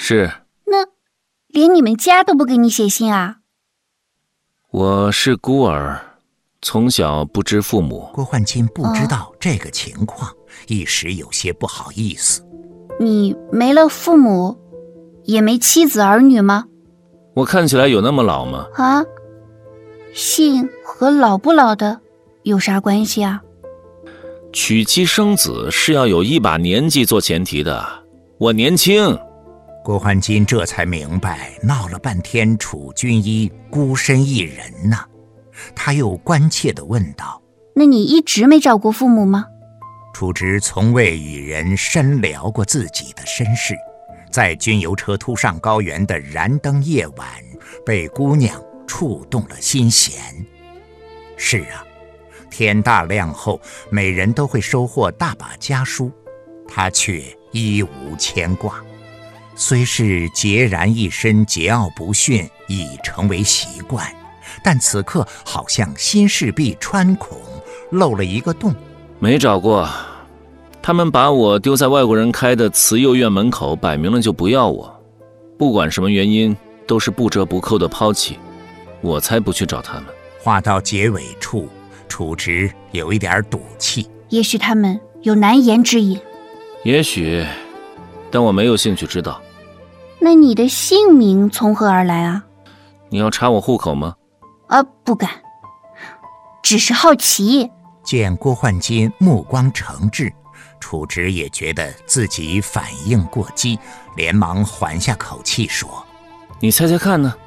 是。 那连你们家都不给你写信啊？ 我是孤儿，从小不知父母。 郭焕金不知道这个情况，一时有些不好意思。 你没了父母，也没妻子儿女吗？ 我看起来有那么老吗？ 啊，姓和老不老的有啥关系啊？ 娶妻生子是要有一把年纪做前提的，我年轻。 郭焕金这才明白，闹了半天楚军医孤身一人呢。他又关切地问道： 那你一直没找过父母吗？ 楚直从未与人深聊过自己的身世，在军油车突上高原的燃灯夜晚，被姑娘触动了心弦。是啊，天大亮后，每人都会收获大把家书，他却一无牵挂。虽是孑然一身，桀骜不驯已成为习惯，但此刻好像心事壁穿孔，漏了一个洞。 没找过，他们把我丢在外国人开的慈幼院门口，摆明了就不要我，不管什么原因都是不折不扣的抛弃，我才不去找他们。 话到结尾处，楚直有一点赌气。 也许他们有难言之隐。 也许，但我没有兴趣知道。 那你的姓名从何而来啊？ 你要查我户口吗？ 不敢，只是好奇。 见郭焕金目光诚挚，楚直也觉得自己反应过激，连忙缓下口气说： 你猜猜看呢？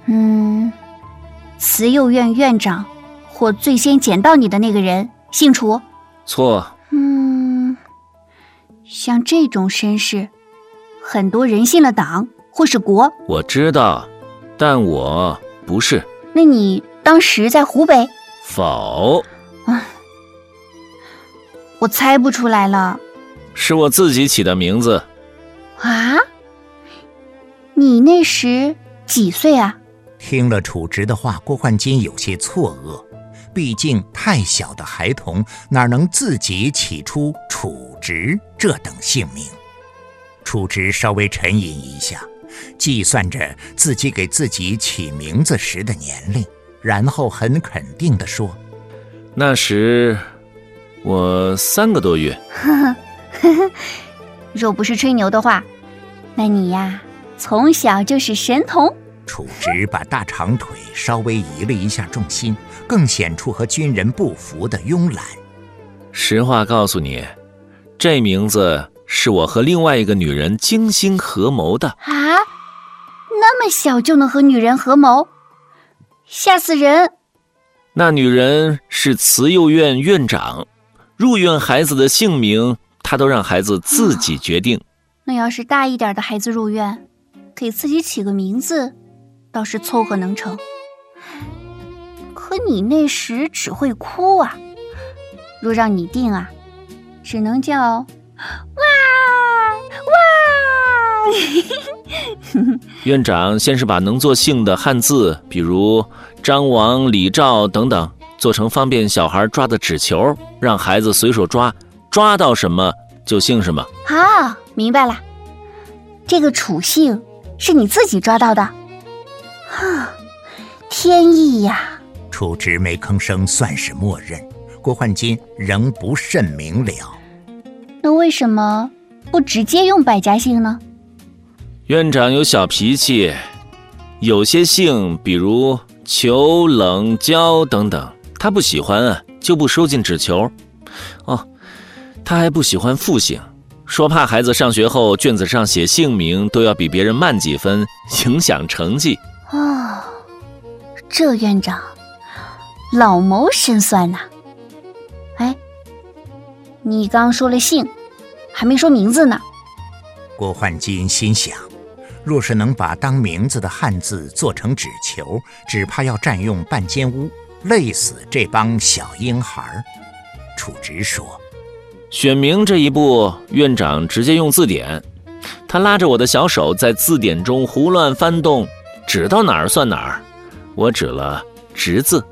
慈幼院院长或最先捡到你的那个人姓楚？ 错。 像这种身世，很多人信了党或是国。 我知道，但我不是。 那你当时在湖北？ 否。 我猜不出来了。 是我自己起的名字。 啊？你那时几岁啊？ 听了楚直的话，郭焕金有些错愕，毕竟太小的孩童哪能自己起出楚直这等姓名。楚直稍微沉吟一下，计算着自己给自己起名字时的年龄，然后很肯定地说： 那时我3个多月。 若不是吹牛的话，那你呀，从小就是神童。 楚直把大长腿稍微移了一下重心，更显出和军人不符的慵懒。 实话告诉你，这名字是我和另外一个女人精心合谋的。 啊？那么小就能和女人合谋？吓死人！ 那女人是慈幼院院长，入院孩子的姓名她都让孩子自己决定。 那要是大一点的孩子入院，给自己起个名字倒是凑合能成。可你那时只会哭啊，若让你定啊，只能叫哇哇。 院长先是把能做姓的汉字，比如张王李赵等等，做成方便小孩抓的纸球，让孩子随手抓，抓到什么就姓什么。 啊，明白了，这个楚姓是你自己抓到的。天意呀！ 楚直没吭声，算是默认。郭焕金仍不甚明了。 那为什么不直接用百家姓呢？ 院长有小脾气，有些姓比如裘、冷、焦等等，他不喜欢就不收进纸球。他还不喜欢复姓，说怕孩子上学后卷子上写姓名都要比别人慢几分，影响成绩。 这院长老谋深算呐。你刚说了姓，还没说名字呢。 郭焕金心想，若是能把当名字的汉字做成纸球，只怕要占用半间屋，累死这帮小婴孩。楚直说： 选名这一步，院长直接用字典，他拉着我的小手在字典中胡乱翻动，指到哪儿算哪儿。我指了直字。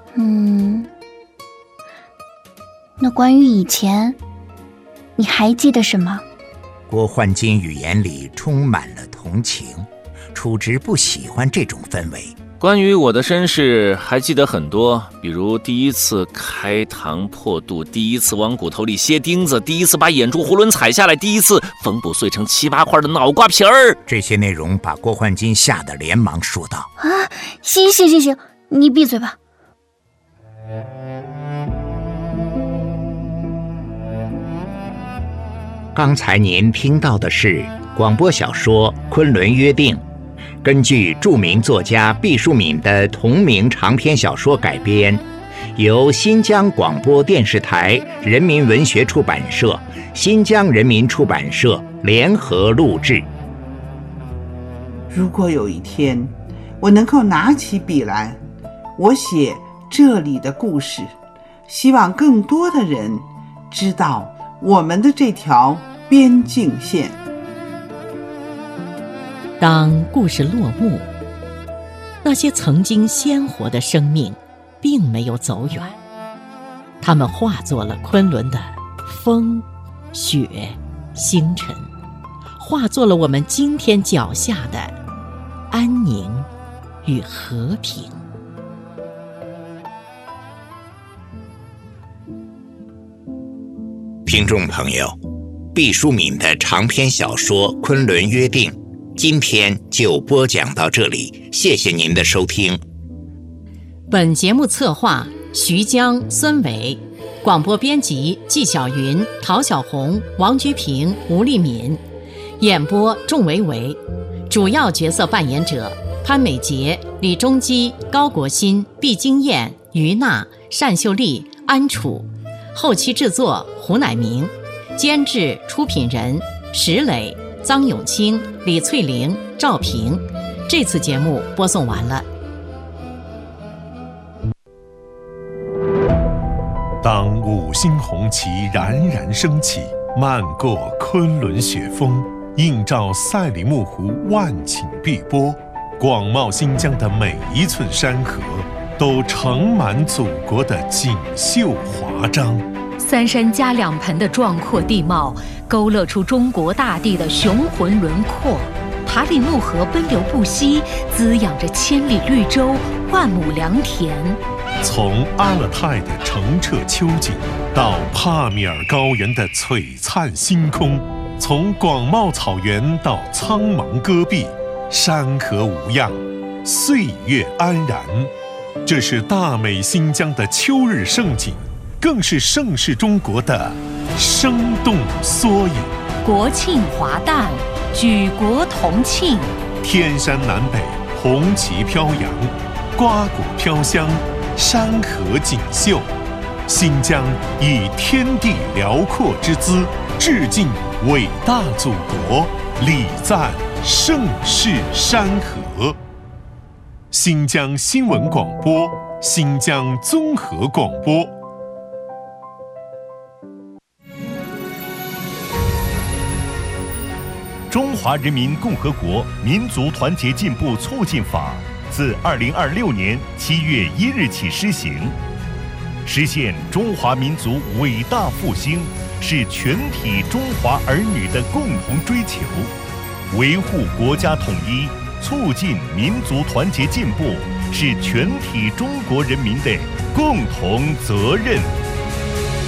那关于以前，你还记得什么？ 郭焕金语言里充满了同情。楚直不喜欢这种氛围。 关于我的身世还记得很多，比如第一次开膛破肚，第一次往骨头里楔钉子，第一次把眼珠囫囵踩下来，第一次缝补碎成7、8块的脑瓜皮儿。 这些内容把郭焕金吓得连忙说道： 行，你闭嘴吧。 刚才您听到的是广播小说《昆仑约定》，根据著名作家毕淑敏的同名长篇小说改编，由新疆广播电视台人民文学出版社、新疆人民出版社联合录制。 如果有一天我能够拿起笔来，我写这里的故事，希望更多的人知道我们的这条边境线。 当故事落幕，那些曾经鲜活的生命并没有走远，它们化作了昆仑的风、雪、星辰，化作了我们今天脚下的安宁与和平。 听众朋友，毕淑敏的长篇小说《昆仑约定》今天就播讲到这里，谢谢您的收听。 本节目策划徐江、孙伟，广播编辑纪晓云、陶小红、王菊平、吴丽敏，演播仲维维，主要角色扮演者潘美杰、李中基、高国新、毕金燕、于娜、单秀丽、安楚，后期制作胡乃明，监制出品人石磊、臧永清、李翠玲、赵平。这次节目播送完了。 当五星红旗冉冉升起，漫过昆仑雪峰，映照赛里木湖万顷碧波，广袤新疆的每一寸山河都盛满祖国的锦绣华章。 三山加两盆的壮阔地貌，勾勒出中国大地的雄浑轮廓。塔里木河奔流不息，滋养着千里绿洲，万亩良田。 从阿勒泰的澄澈秋景，到帕米尔高原的璀璨星空，从广袤草原到苍茫戈壁，山河无恙，岁月安然。这是大美新疆的秋日盛景，更是盛世中国的生动缩影。 国庆华诞，举国同庆， 天山南北，红旗飘扬，瓜果飘香，山河锦绣。新疆以天地辽阔之姿，致敬伟大祖国，礼赞盛世山河。新疆新闻广播，新疆综合广播。 中华人民共和国民族团结进步促进法自2026年7月1日起施行。实现中华民族伟大复兴是全体中华儿女的共同追求，维护国家统一、促进民族团结进步是全体中国人民的共同责任。